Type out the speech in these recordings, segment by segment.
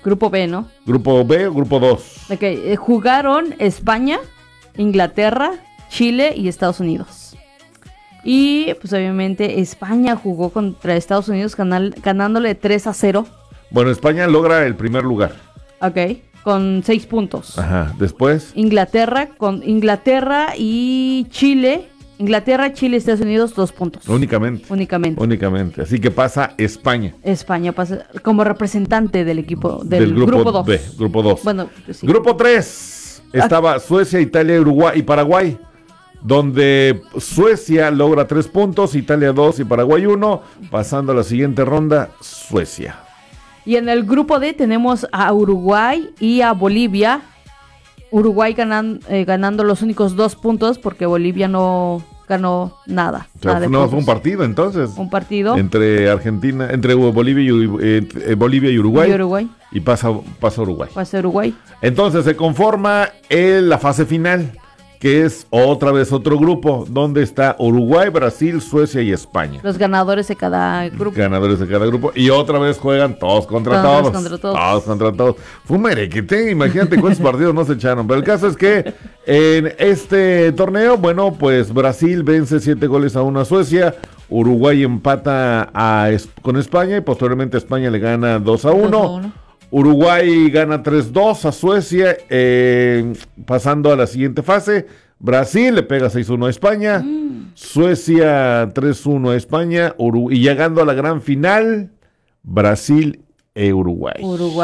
Grupo B, ¿no? ¿Grupo B o grupo 2? Okay. Jugaron España, Inglaterra, Chile y Estados Unidos. Y pues obviamente España jugó contra Estados Unidos ganándole 3-0. Bueno, España logra el primer lugar. Ok, con 6 puntos. Ajá, después. Inglaterra y Chile. Inglaterra, Chile y Estados Unidos, 2 puntos. Únicamente. Así que pasa España. España pasa como representante del equipo del grupo 2. B, grupo 2. Bueno, sí. Grupo 3 estaba Suecia, Italia, Uruguay y Paraguay, donde Suecia logra 3 puntos, Italia 2 y Paraguay 1, pasando a la siguiente ronda, Suecia. Y en el grupo D tenemos a Uruguay y a Bolivia. Uruguay ganando los únicos 2 puntos porque Bolivia no ganó nada. O sea, no fue un partido entonces. Un partido. Entre Bolivia y Uruguay. Y pasa Uruguay. Pasa Uruguay. Entonces se conforma la fase final, que es otra vez otro grupo, donde está Uruguay, Brasil, Suecia y España. Los ganadores de cada grupo. Y otra vez juegan todos contra todos. Todos contra todos. Fue un merequete, imagínate cuántos partidos no se echaron. Pero el caso es que en este torneo, bueno, pues Brasil vence 7-1 a Suecia. Uruguay empata con España y posteriormente España le gana 2-1. Uruguay gana 3-2 a Suecia, pasando a la siguiente fase. Brasil le pega 6-1 a España. Suecia 3-1 a España. Y llegando a la gran final, Brasil e Uruguay.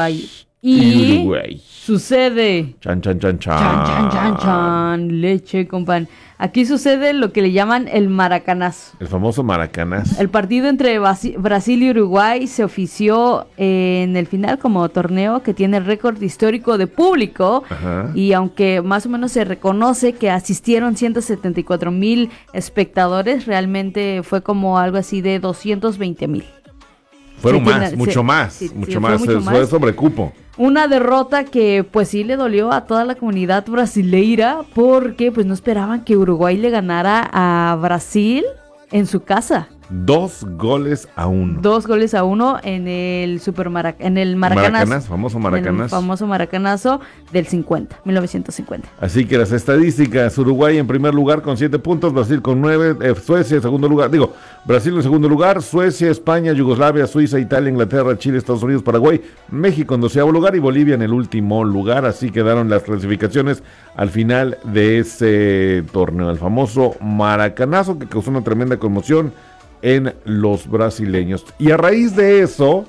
Y Uruguay. Sucede. Chan, chan, chan, chan. Chan, chan, chan, chan. Leche con pan. Aquí sucede lo que le llaman el maracanazo. El famoso maracanazo. El partido entre Brasil y Uruguay se ofició en el final como torneo que tiene récord histórico de público. Ajá. Y aunque más o menos se reconoce que asistieron 174,000 espectadores, realmente fue como algo así de 220,000. Fueron mucho más. Fue sobrecupo. Una derrota que pues sí le dolió a toda la comunidad brasileira porque pues no esperaban que Uruguay le ganara a Brasil en su casa. 2-1. 2-1 en el Maracanazo. Famoso Maracanazo. El famoso Maracanazo del 1950. Así que las estadísticas: Uruguay en primer lugar con 7 puntos, Brasil con 9, Suecia en segundo lugar, Brasil en segundo lugar, Suecia, España, Yugoslavia, Suiza, Italia, Inglaterra, Chile, Estados Unidos, Paraguay, México en 12º lugar y Bolivia en el último lugar. Así quedaron las clasificaciones al final de ese torneo, el famoso Maracanazo, que causó una tremenda conmoción en los brasileños. Y a raíz de eso,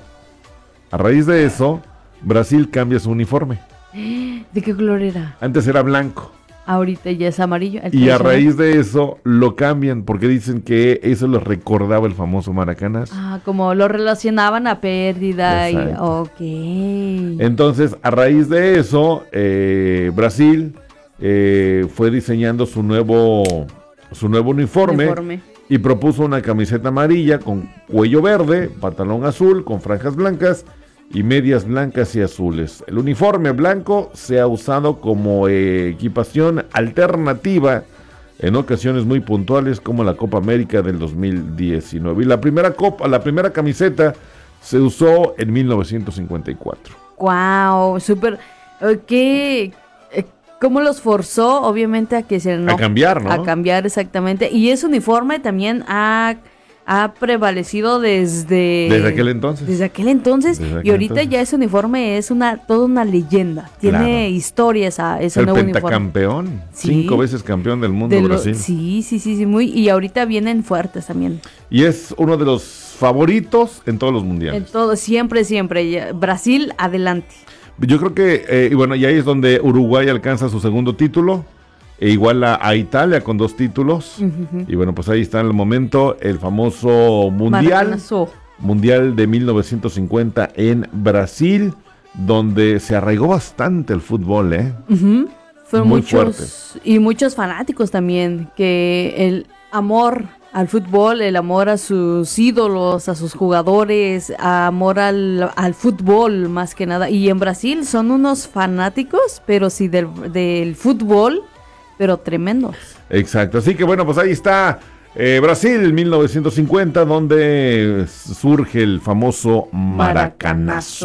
Brasil cambia su uniforme. ¿De qué color era? Antes era blanco. Ahorita ya es amarillo. Y a raíz de eso lo cambian porque dicen que eso les recordaba el famoso Maracanazo. Como lo relacionaban a pérdida. Ok. Entonces, a raíz de eso, Brasil fue diseñando su nuevo uniforme. Y propuso una camiseta amarilla con cuello verde, pantalón azul con franjas blancas y medias blancas y azules. El uniforme blanco se ha usado como equipación alternativa en ocasiones muy puntuales como la Copa América del 2019. Y la primera camiseta se usó en 1954. ¡Wow! Súper. ¿Qué? ¿Cómo los forzó? Obviamente a que a cambiar, ¿no? A cambiar, exactamente. Y ese uniforme también ha prevalecido desde aquel entonces. Y ahorita ya ese uniforme es toda una leyenda. Tiene historia ese nuevo uniforme. El pentacampeón. 5 veces campeón del mundo Brasil. Sí. Y ahorita vienen fuertes también. Y es uno de los favoritos en todos los mundiales. Siempre. Brasil, adelante. Yo creo que, y ahí es donde Uruguay alcanza su segundo título, e igual a Italia con 2 títulos. Uh-huh. Y bueno, pues ahí está en el momento el famoso Mundial de 1950 en Brasil, donde se arraigó bastante el fútbol, Uh-huh. Fueron muy fuerte. Y muchos fanáticos también, que el amor al fútbol, el amor a sus ídolos, a sus jugadores, amor al fútbol más que nada. Y en Brasil son unos fanáticos, pero sí del fútbol, pero tremendos. Exacto, así que bueno, pues ahí está Brasil 1950, donde surge el famoso Maracanazo.